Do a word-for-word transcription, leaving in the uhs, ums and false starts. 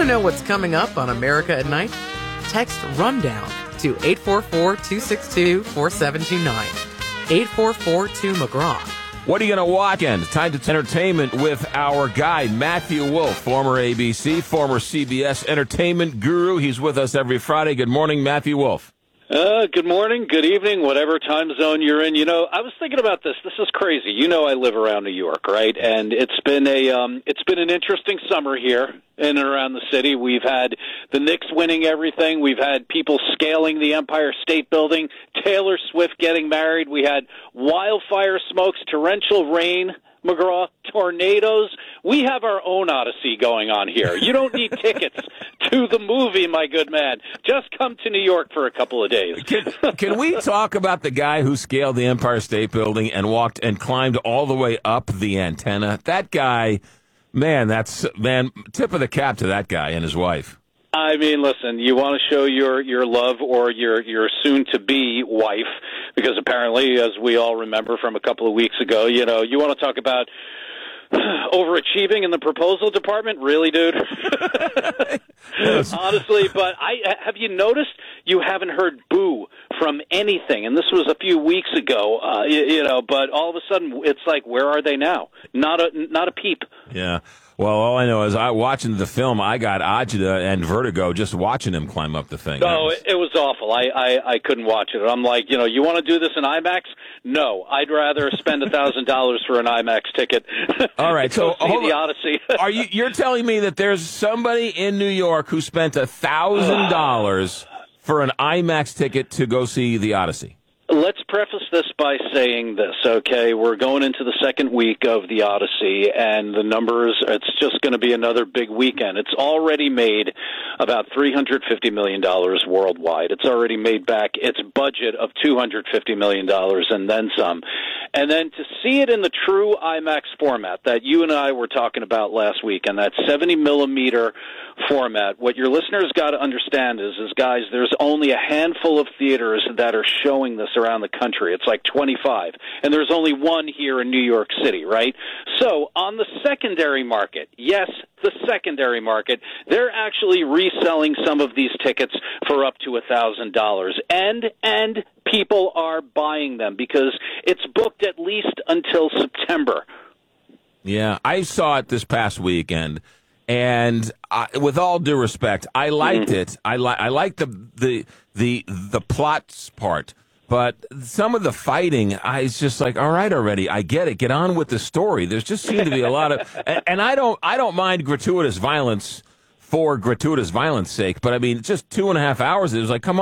to know what's coming up on America at Night? Text RUNDOWN to eight four four, two six two, four seven two nine. eight four four two McGraw. What are you going to watch? Again, time to entertainment with our guy, Matthew Wolf, former A B C, former C B S entertainment guru. He's with us every Friday. Good morning, Matthew Wolf. Uh, good morning, good evening, whatever time zone you're in. You know, I was thinking about this. This is crazy. You know, I live around New York, right? And it's been a um, it's been an interesting summer here in and around the city. We've had the Knicks winning everything. We've had people scaling the Empire State Building. Taylor Swift getting married. We had wildfire smokes, torrential rain. McGraw, tornadoes. We have our own odyssey going on here. You don't need tickets to the movie, my good man. Just come to New York for a couple of days. Can, can we talk about the guy who scaled the Empire State Building and walked and climbed all the way up the antenna? That guy, man, that's, man, tip of the cap to that guy and his wife. I mean, listen, you want to show your, your love or your, your soon-to-be wife, because apparently, as we all remember from a couple of weeks ago, you know, you want to talk about overachieving in the proposal department? Really, dude? Honestly, but I have you noticed you haven't heard boo from anything? And this was a few weeks ago, uh, you, you know, but all of a sudden it's like, where are they now? Not a, not a peep. Yeah. Well, all I know is I watching the film, I got agita and vertigo just watching him climb up the thing. No, it, it was awful. I, I, I couldn't watch it. I'm like, you know, you want to do this in IMAX? No, I'd rather spend a thousand dollars for an IMAX ticket. All right, so see hold the on. Odyssey. Are you you're telling me that there's somebody in New York who spent a thousand dollars for an IMAX ticket to go see the Odyssey? Let's preface this by saying this, okay? We're going into the second week of the Odyssey, and the numbers, it's just going to be another big weekend. It's already made about three hundred fifty million dollars worldwide. It's already made back its budget of two hundred fifty million dollars and then some. And then to see it in the true IMAX format that you and I were talking about last week, and that seventy millimeter format, what your listeners got to understand is, is, guys, there's only a handful of theaters that are showing this around the country. It's like twenty-five, and there's only one here in New York City, right? So on the secondary market, yes, the secondary market, they're actually reselling some of these tickets for up to one thousand dollars, and and people are buying them because it's booked at least until September. Yeah, I saw it this past weekend. And I, with all due respect, I liked mm-hmm. it. I like I liked the the the the plots part, but some of the fighting, I was just like, all right, already, I get it. Get on with the story. There's just seemed to be a lot of, and, and I don't I don't mind gratuitous violence for gratuitous violence sake, but I mean, just two and a half hours. It was like, come on.